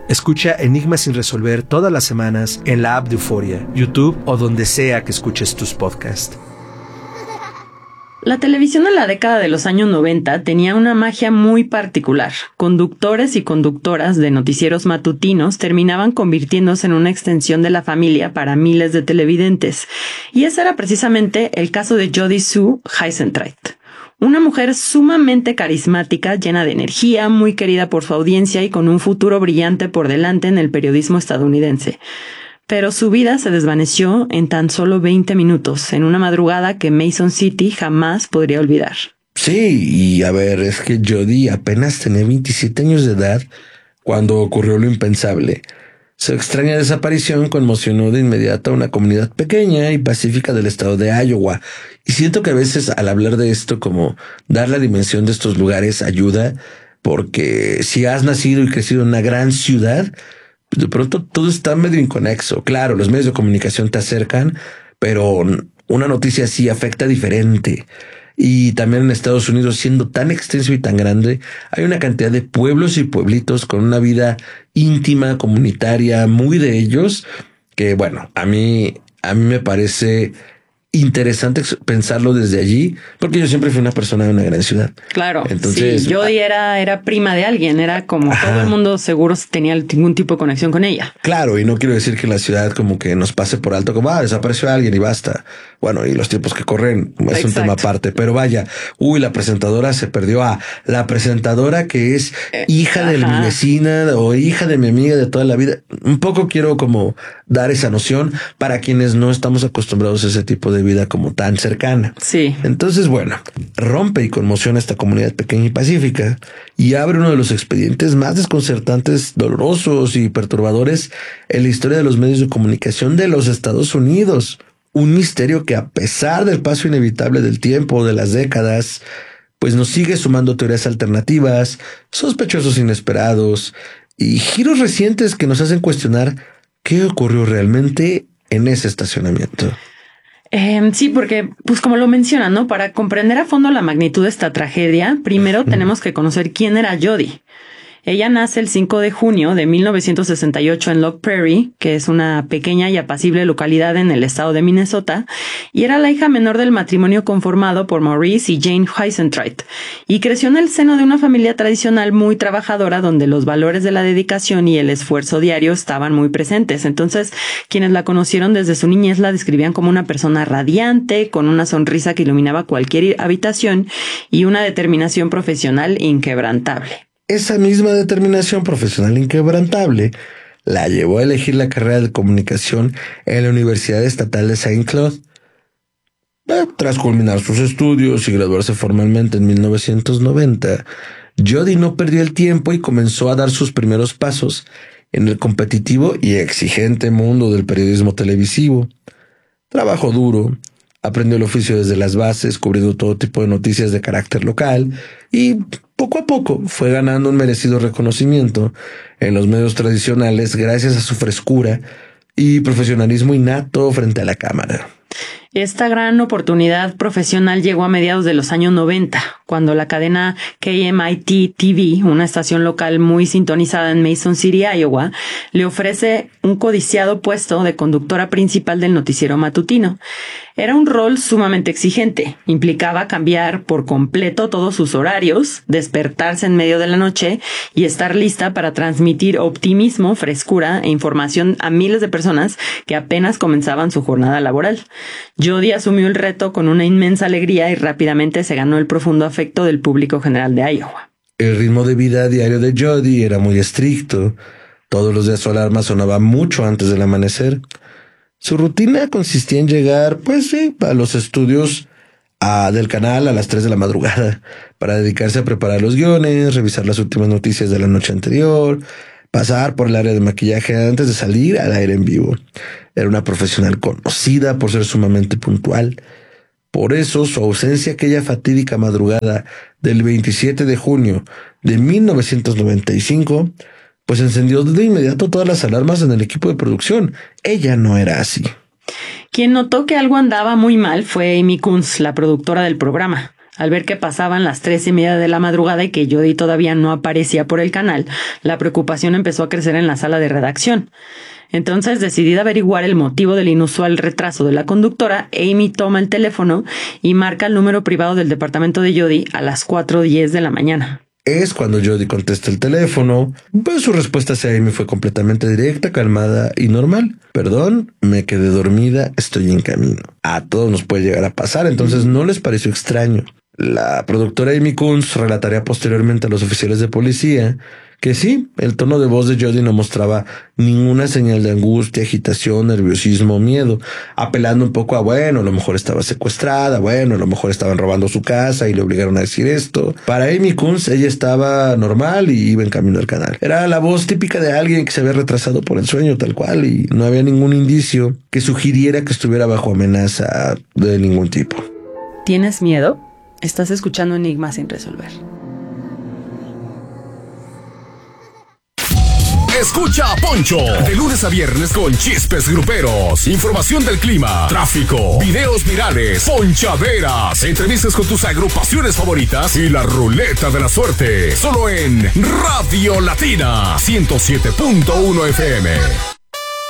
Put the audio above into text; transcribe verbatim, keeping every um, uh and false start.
Escucha Enigma sin resolver todas las semanas en la app de Euforia, YouTube o donde sea que escuches tus podcasts. La televisión en la década de los años noventa tenía una magia muy particular. Conductores y conductoras de noticieros matutinos terminaban convirtiéndose en una extensión de la familia para miles de televidentes. Y ese era precisamente el caso de Jody Sue Heisentraut. Una mujer sumamente carismática, llena de energía, muy querida por su audiencia y con un futuro brillante por delante en el periodismo estadounidense. Pero su vida se desvaneció en tan solo veinte minutos, en una madrugada que Mason City jamás podría olvidar. Sí, y a ver, es que Jody apenas tenía veintisiete años de edad cuando ocurrió lo impensable. Su extraña desaparición conmocionó de inmediato a una comunidad pequeña y pacífica del estado de Iowa. Y siento que a veces al hablar de esto, como dar la dimensión de estos lugares ayuda, porque si has nacido y crecido en una gran ciudad, de pronto todo está medio inconexo. Claro, los medios de comunicación te acercan, pero una noticia así afecta diferente. Y también en Estados Unidos, siendo tan extenso y tan grande, hay una cantidad de pueblos y pueblitos con una vida íntima, comunitaria, muy de ellos, que bueno, a mí, a mí me parece interesante pensarlo desde allí, porque yo siempre fui una persona de una gran ciudad. Claro. Entonces, sí, Jody era, era prima de alguien, era como ajá, todo el mundo seguro tenía algún tipo de conexión con ella. Claro, y no quiero decir que la ciudad como que nos pase por alto, como ah, desapareció alguien y basta. Bueno, y los tiempos que corren es exacto, un tema aparte, pero vaya, uy, la presentadora se perdió a la presentadora que es hija eh, de mi vecina o hija de mi amiga de toda la vida. Un poco quiero como dar esa noción para quienes no estamos acostumbrados a ese tipo de vida como tan cercana. Sí. Entonces, bueno, rompe y conmociona esta comunidad pequeña y pacífica y abre uno de los expedientes más desconcertantes, dolorosos y perturbadores en la historia de los medios de comunicación de los Estados Unidos. Un misterio que, a pesar del paso inevitable del tiempo, de las décadas, pues nos sigue sumando teorías alternativas, sospechosos inesperados y giros recientes que nos hacen cuestionar qué ocurrió realmente en ese estacionamiento. Eh, sí, porque, pues como lo mencionan, ¿no? Para comprender a fondo la magnitud de esta tragedia, primero tenemos que conocer quién era Jody. Ella nace el cinco de junio de mil novecientos sesenta y ocho en Log Prairie, que es una pequeña y apacible localidad en el estado de Minnesota, y era la hija menor del matrimonio conformado por Maurice y Jane Heisentraut, y creció en el seno de una familia tradicional muy trabajadora donde los valores de la dedicación y el esfuerzo diario estaban muy presentes. Entonces, quienes la conocieron desde su niñez la describían como una persona radiante, con una sonrisa que iluminaba cualquier habitación y una determinación profesional inquebrantable. Esa misma determinación profesional inquebrantable la llevó a elegir la carrera de comunicación en la Universidad Estatal de Saint Cloud. Tras culminar sus estudios y graduarse formalmente en mil novecientos noventa, Jody no perdió el tiempo y comenzó a dar sus primeros pasos en el competitivo y exigente mundo del periodismo televisivo. Trabajó duro, aprendió el oficio desde las bases, cubriendo todo tipo de noticias de carácter local y poco a poco fue ganando un merecido reconocimiento en los medios tradicionales gracias a su frescura y profesionalismo innato frente a la cámara. Esta gran oportunidad profesional llegó a mediados de los años noventa, cuando la cadena K M I T T V, una estación local muy sintonizada en Mason City, Iowa, le ofrece un codiciado puesto de conductora principal del noticiero matutino. Era un rol sumamente exigente. Implicaba cambiar por completo todos sus horarios, despertarse en medio de la noche y estar lista para transmitir optimismo, frescura e información a miles de personas que apenas comenzaban su jornada laboral. Jody asumió el reto con una inmensa alegría y rápidamente se ganó el profundo afecto del público general de Iowa. El ritmo de vida diario de Jody era muy estricto. Todos los días su alarma sonaba mucho antes del amanecer. Su rutina consistía en llegar, pues sí, a los estudios a, del canal a las tres de la madrugada para dedicarse a preparar los guiones, revisar las últimas noticias de la noche anterior, pasar por el área de maquillaje antes de salir al aire en vivo. Era una profesional conocida por ser sumamente puntual. Por eso, su ausencia aquella fatídica madrugada del veintisiete de junio de mil novecientos noventa y cinco, pues encendió de inmediato todas las alarmas en el equipo de producción. Ella no era así. Quien notó que algo andaba muy mal fue Amy Kunz, la productora del programa. Al ver que pasaban las tres y media de la madrugada y que Jody todavía no aparecía por el canal, la preocupación empezó a crecer en la sala de redacción. Entonces, decidida averiguar el motivo del inusual retraso de la conductora, Amy toma el teléfono y marca el número privado del departamento de Jody a las cuatro diez de la mañana. Es cuando Jody contesta el teléfono, pues su respuesta hacia Amy fue completamente directa, calmada y normal. Perdón, me quedé dormida, estoy en camino. A todos nos puede llegar a pasar, entonces no les pareció extraño. La productora Amy Kunz relataría posteriormente a los oficiales de policía que sí, el tono de voz de Jody no mostraba ninguna señal de angustia, agitación, nerviosismo o miedo, apelando un poco a, bueno, a lo mejor estaba secuestrada, bueno, a lo mejor estaban robando su casa y le obligaron a decir esto. Para Amy Kunz, ella estaba normal y iba en camino al canal. Era la voz típica de alguien que se había retrasado por el sueño, tal cual, y no había ningún indicio que sugiriera que estuviera bajo amenaza de ningún tipo. ¿Tienes miedo? Estás escuchando Enigmas sin resolver. Escucha a Poncho de lunes a viernes con chistes gruperos, información del clima, tráfico, videos virales, ponchaderas, entrevistas con tus agrupaciones favoritas y la ruleta de la suerte. Solo en Radio Latina ciento siete punto uno F M.